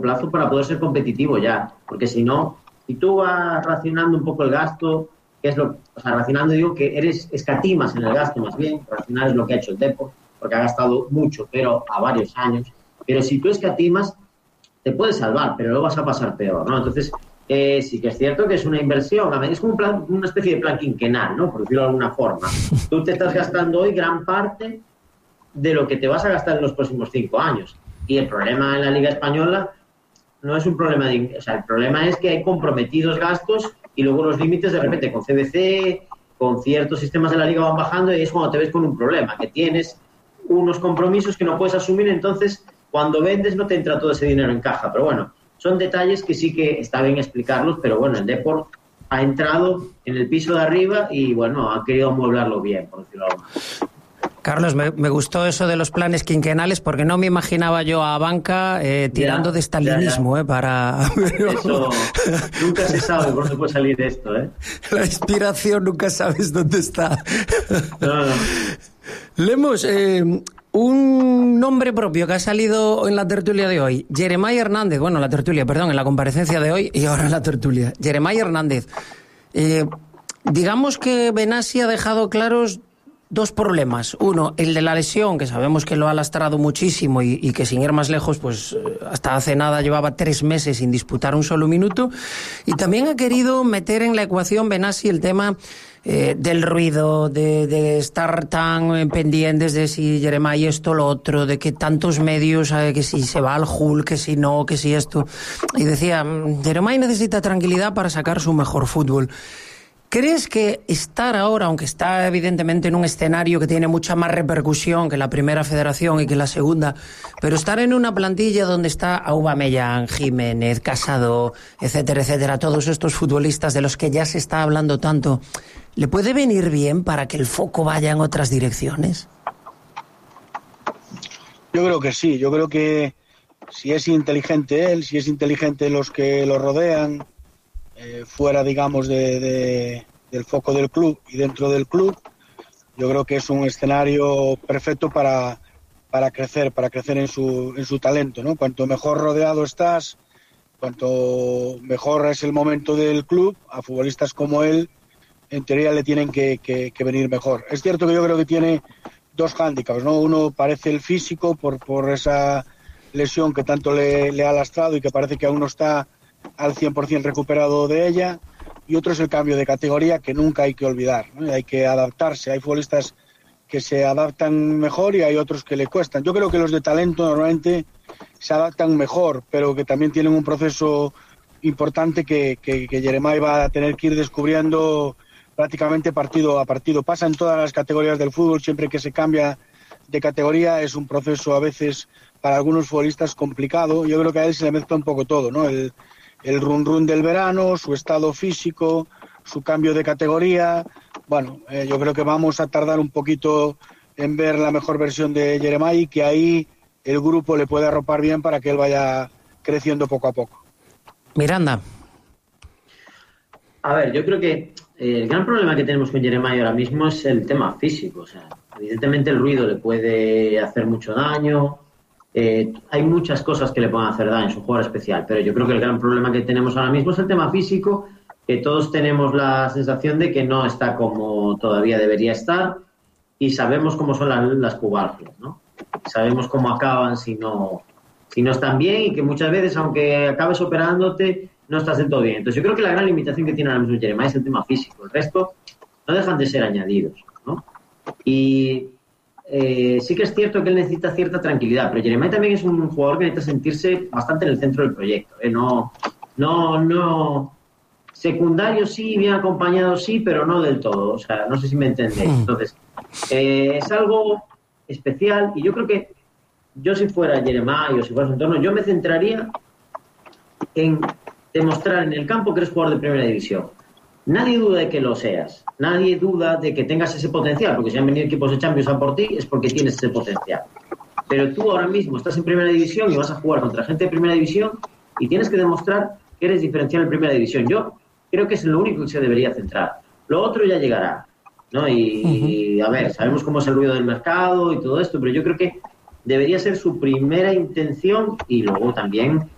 plazo para poder ser competitivo ya, porque si no, si tú vas racionando un poco el gasto, racionando digo que escatimas en el gasto más bien, racionar es lo que ha hecho el Depor, porque ha gastado mucho, pero a varios años, pero si tú escatimas, te puedes salvar, pero luego vas a pasar peor, ¿no? Entonces, sí que es cierto que es una inversión, es como una especie de plan quinquenal, ¿no? Por decirlo de alguna forma. Tú te estás gastando hoy gran parte de lo que te vas a gastar en los próximos 5 años. Y el problema en la Liga Española no es un problema el problema es que hay comprometidos gastos y luego los límites de repente con CBC, con ciertos sistemas de la Liga van bajando y es cuando te ves con un problema, que tienes unos compromisos que no puedes asumir, entonces cuando vendes no te entra todo ese dinero en caja. Pero bueno, son detalles que sí que está bien explicarlos, pero bueno, el Depor ha entrado en el piso de arriba y bueno, ha querido amueblarlo bien, por decirlo algo. Carlos, me gustó eso de los planes quinquenales porque no me imaginaba yo a Banca tirando de estalinismo, para... Eso, nunca se sabe por dónde puede salir esto, La inspiración nunca sabes dónde está. No. Lemos, un nombre propio que ha salido en la tertulia de hoy, Jeremai Hernández, en la comparecencia de hoy y ahora en la tertulia. Jeremai Hernández, digamos que Benassi ha dejado claros 2 problemas. Uno, el de la lesión, que sabemos que lo ha lastrado muchísimo y que sin ir más lejos, pues hasta hace nada llevaba 3 meses sin disputar un solo minuto. Y también ha querido meter en la ecuación Benassi el tema del ruido, de estar tan pendientes de si Jeremai esto, lo otro, de que tantos medios, que si se va al Hull, que si no, que si esto. Y decía, Jeremai necesita tranquilidad para sacar su mejor fútbol. ¿Crees que estar ahora, aunque está evidentemente en un escenario que tiene mucha más repercusión que la primera federación y que la segunda, pero estar en una plantilla donde está Aubameyang, Jiménez, Casado, etcétera, todos estos futbolistas de los que ya se está hablando tanto, ¿le puede venir bien para que el foco vaya en otras direcciones? Yo creo que sí, yo creo que si es inteligente él, si es inteligente los que lo rodean, fuera, digamos, del foco del club y dentro del club, yo creo que es un escenario perfecto para crecer en su talento, ¿no? Cuanto mejor rodeado estás, cuanto mejor es el momento del club, a futbolistas como él, en teoría le tienen que venir mejor. Es cierto que yo creo que tiene 2 hándicaps, ¿no? Uno parece el físico por esa lesión que tanto le ha lastrado y que parece que aún no está al 100% recuperado de ella, y otro es el cambio de categoría que nunca hay que olvidar, ¿no? Hay que adaptarse, hay futbolistas que se adaptan mejor y hay otros que le cuestan. Yo creo que los de talento normalmente se adaptan mejor, pero que también tienen un proceso importante que Jeremai va a tener que ir descubriendo prácticamente partido a partido. Pasa en todas las categorías del fútbol, siempre que se cambia de categoría es un proceso a veces para algunos futbolistas complicado. Yo creo que a él se le mezcla un poco todo, ¿no? El run del verano, su estado físico, su cambio de categoría. Bueno, yo creo que vamos a tardar un poquito en ver la mejor versión de Jeremai y que ahí el grupo le puede arropar bien para que él vaya creciendo poco a poco. Miranda. A ver, yo creo que el gran problema que tenemos con Jeremai ahora mismo es el tema físico. O sea, evidentemente el ruido le puede hacer mucho daño. Hay muchas cosas que le pueden hacer daño, es un jugador especial, pero yo creo que el gran problema que tenemos ahora mismo es el tema físico, que todos tenemos la sensación de que no está como todavía debería estar y sabemos cómo son las pubalgias, ¿no? Sabemos cómo acaban si no están bien y que muchas veces, aunque acabes operándote, no estás del todo bien. Entonces yo creo que la gran limitación que tiene ahora mismo Jeremai es el tema físico, el resto no dejan de ser añadidos, ¿no? Y sí que es cierto que él necesita cierta tranquilidad, pero Jeremai también es un jugador que necesita sentirse bastante en el centro del proyecto, no secundario sí, bien acompañado sí, pero no del todo, o sea, no sé si me entendéis. Entonces, es algo especial y yo creo que yo si fuera Jeremai o si fuera su entorno, yo me centraría en demostrar en el campo que eres jugador de primera división. Nadie duda de que lo seas, nadie duda de que tengas ese potencial, porque si han venido equipos de Champions a por ti es porque tienes ese potencial. Pero tú ahora mismo estás en primera división y vas a jugar contra gente de primera división y tienes que demostrar que eres diferencial en primera división. Yo creo que es lo único que se debería centrar. Lo otro ya llegará, ¿no? Y a ver, sabemos cómo es el ruido del mercado y todo esto, pero yo creo que debería ser su primera intención y luego también